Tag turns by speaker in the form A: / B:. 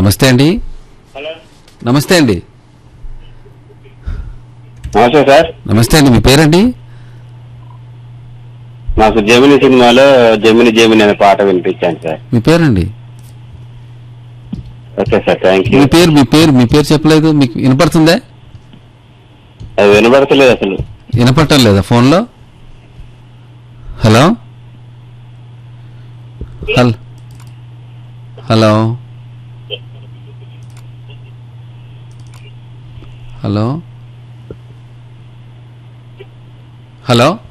A: నమస్తే అండి. నమస్తే అండి.
B: నమస్తే సార్.
A: నమస్తే అండి. మీ పేరండి?
B: నాకు జమిని సినిమాలో జమిని జమిని అనే పాట వినిపించాను సార్.
A: మీ పేరండి?
B: Okay sir, thank you.
A: మీ పేరు చెప్పలేదు. మీకు వినపడుతుందా?
B: అది వినబడతలేదు అసలు.
A: వినపడటం లేదా ఫోన్లో? Hello hello hello hello